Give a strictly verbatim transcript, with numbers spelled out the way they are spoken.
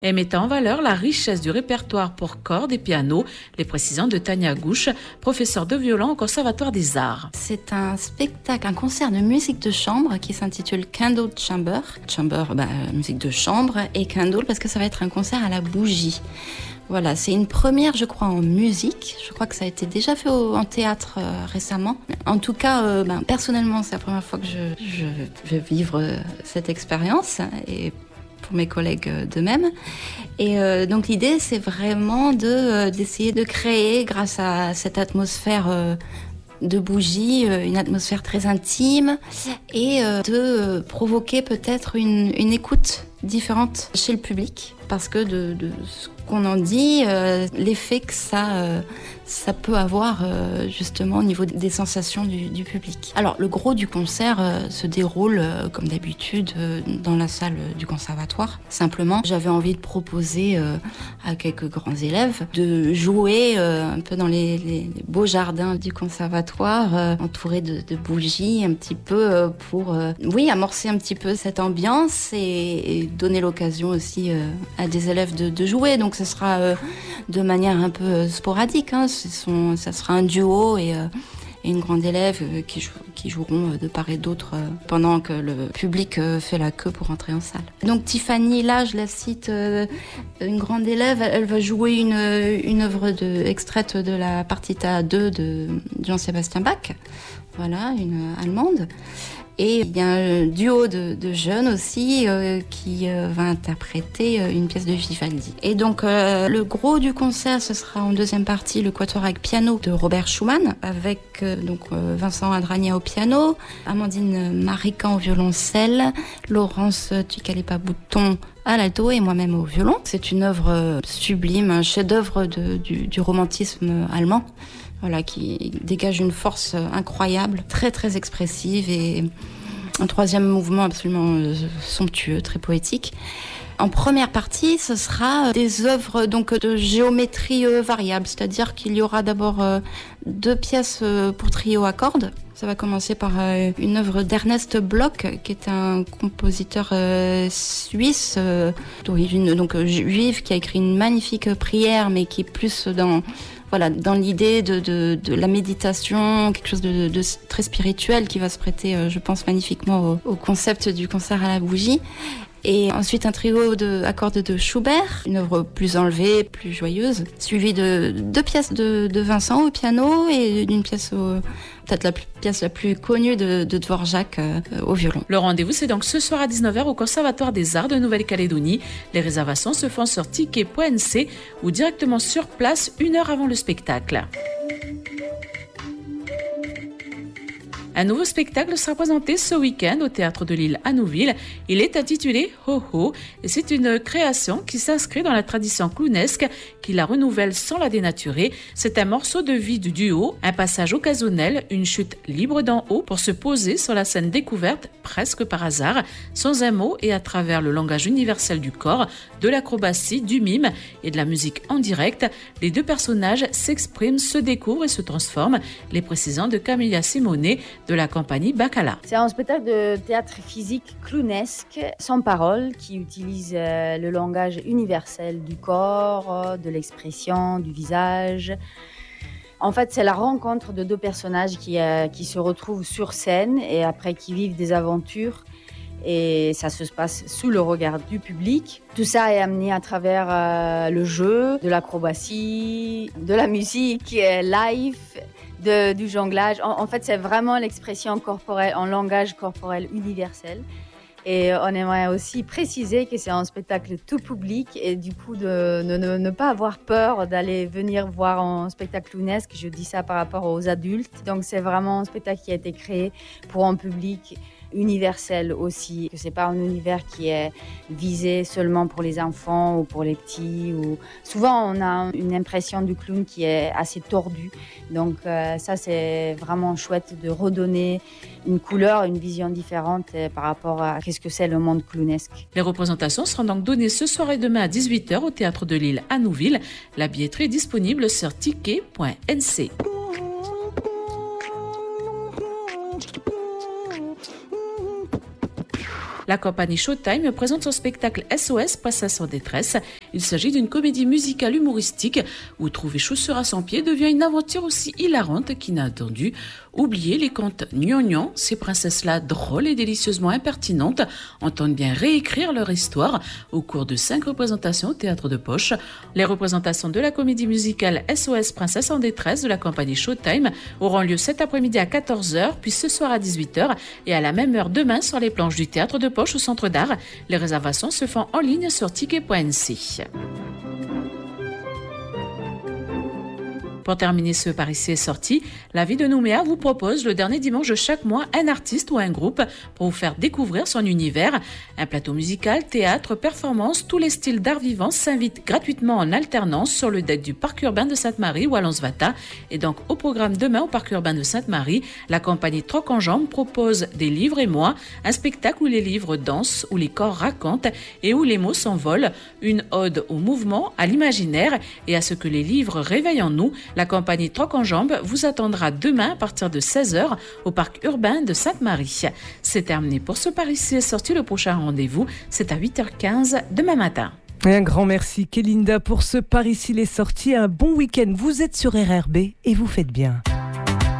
et mettant en valeur la richesse du répertoire pour cordes et piano, les précisions de Tania Gouche, professeure de violon au Conservatoire des Arts. C'est un spectacle, un concert de musique de chambre qui s'intitule Candle Chamber. Chamber, bah, musique de chambre, et Candle parce que ça va être un concert à la bougie. Voilà, c'est une première, je crois, en musique. Je crois que ça a été déjà fait au, en théâtre euh, récemment. En tout cas, euh, ben, personnellement, c'est la première fois que je, je vais vivre euh, cette expérience. Et pour mes collègues euh, de même. Et euh, donc l'idée, c'est vraiment de, euh, d'essayer de créer, grâce à cette atmosphère euh, de bougie, euh, une atmosphère très intime, et euh, de euh, provoquer peut-être une, une écoute différente chez le public. Parce que de, de ce qu'on en dit, euh, l'effet que ça, euh, ça peut avoir euh, justement au niveau des sensations du, du public. Alors le gros du concert euh, se déroule euh, comme d'habitude euh, dans la salle du conservatoire. Simplement, j'avais envie de proposer euh, à quelques grands élèves de jouer euh, un peu dans les, les, les beaux jardins du conservatoire, euh, entourés de, de bougies, un petit peu euh, pour, euh, oui, amorcer un petit peu cette ambiance et, et donner l'occasion aussi euh, à des élèves de, de jouer. Donc ce sera euh, de manière un peu sporadique, hein. Ce sont, ça sera un duo et, euh, et une grande élève euh, qui, jou- qui joueront de part et d'autre euh, pendant que le public euh, fait la queue pour entrer en salle. Donc Tiffany, là je la cite, euh, une grande élève, elle, elle va jouer une, une œuvre de, extraite de la partita deux de Jean-Sébastien Bach, voilà, une allemande. Et il y a un duo de, de jeunes aussi euh, qui euh, va interpréter euh, une pièce de Vivaldi. Et donc euh, le gros du concert, ce sera en deuxième partie le quatuor avec piano de Robert Schumann, avec euh, donc euh, Vincent Adragna au piano, Amandine Marican au violoncelle, Laurence Tucalepa-Bouton à l'alto et moi-même au violon. C'est une œuvre sublime, un chef-d'œuvre de, du, du romantisme allemand. Voilà, qui dégage une force incroyable, très très expressive, et un troisième mouvement absolument somptueux, très poétique. En première partie, ce sera des œuvres donc de géométrie variable, c'est-à-dire qu'il y aura d'abord deux pièces pour trio à cordes. Ça va commencer par une œuvre d'Ernest Bloch, qui est un compositeur suisse d'origine donc juive, qui a écrit une magnifique prière, mais qui est plus dans Voilà, dans l'idée de, de, de la méditation, quelque chose de, de très spirituel qui va se prêter, je pense, magnifiquement au, au concept du concert à la bougie. Et ensuite un trio de accords de Schubert, une œuvre plus enlevée, plus joyeuse, suivie de deux pièces de, de Vincent au piano et d'une pièce, au, peut-être la plus, pièce la plus connue de, de Dvorak euh, au violon. Le rendez-vous, c'est donc ce soir à dix-neuf heures au Conservatoire des Arts de Nouvelle-Calédonie. Les réservations se font sur ticket point n c ou directement sur place une heure avant le spectacle. Un nouveau spectacle sera présenté ce week-end au Théâtre de l'Île à Nouville. Il est intitulé Ho Ho et c'est une création qui s'inscrit dans la tradition clownesque, qui la renouvelle sans la dénaturer. C'est un morceau de vie du duo, un passage occasionnel, une chute libre d'en haut pour se poser sur la scène découverte presque par hasard, sans un mot et à travers le langage universel du corps, de l'acrobatie, du mime et de la musique en direct. Les deux personnages s'expriment, se découvrent et se transforment. Les précisions de Camilla Simonet de la compagnie Bacala. C'est un spectacle de théâtre physique clownesque, sans parole, qui utilise euh, le langage universel du corps, de l'expression, du visage. En fait, c'est la rencontre de deux personnages qui, euh, qui se retrouvent sur scène et après qui vivent des aventures. Et ça se passe sous le regard du public. Tout ça est amené à travers euh, le jeu, de l'acrobatie, de la musique euh, live, de, du jonglage. En, en fait, c'est vraiment l'expression corporelle, en langage corporel universel. Et on aimerait aussi préciser que c'est un spectacle tout public et du coup de ne, ne, ne pas avoir peur d'aller venir voir un spectacle clownesque. Je dis ça par rapport aux adultes. Donc c'est vraiment un spectacle qui a été créé pour un public universel aussi, que c'est pas un univers qui est visé seulement pour les enfants ou pour les petits. Ou... Souvent, on a une impression du clown qui est assez tordue. Donc euh, ça, c'est vraiment chouette de redonner une couleur, une vision différente euh, par rapport à qu'est-ce que c'est le monde clownesque. Les représentations seront donc données ce soir et demain à dix-huit heures au Théâtre de l'Île à Nouville. La billetterie est disponible sur ticket point n c. la compagnie Showtime présente son spectacle S O S Princesse en détresse. Il s'agit d'une comédie musicale humoristique où trouver chaussures à son pied devient une aventure aussi hilarante qu'inattendue. Oubliez les contes gnangnan, ces princesses-là drôles et délicieusement impertinentes entendent bien réécrire leur histoire au cours de cinq représentations au théâtre de Poche. Les représentations de la comédie musicale S O S Princesse en détresse de la compagnie Showtime auront lieu cet après-midi à quatorze heures, puis ce soir à dix-huit heures et à la même heure demain sur les planches du théâtre de Poche au Centre d'Art. Les réservations se font en ligne sur ticket point n c. Pour terminer ce Par ici est sorti, la vie de Nouméa vous propose le dernier dimanche de chaque mois un artiste ou un groupe pour vous faire découvrir son univers. Un plateau musical, théâtre, performance, tous les styles d'art vivant s'invitent gratuitement en alternance sur le deck du Parc urbain de Sainte-Marie ou à Lons-Vata. Et donc au programme demain au Parc urbain de Sainte-Marie, la compagnie Troc en Jambes propose des livres et moi, un spectacle où les livres dansent, où les corps racontent et où les mots s'envolent. Une ode au mouvement, à l'imaginaire et à ce que les livres réveillent en nous. La compagnie Troc en Jambes vous attendra demain à partir de seize heures au parc urbain de Sainte-Marie. C'est terminé pour ce Par ici est sorti. Le prochain rendez-vous, c'est à huit heures quinze demain matin. Et un grand merci Kélinda pour ce Par ici est sorti. Un bon week-end. Vous êtes sur R R B et vous faites bien.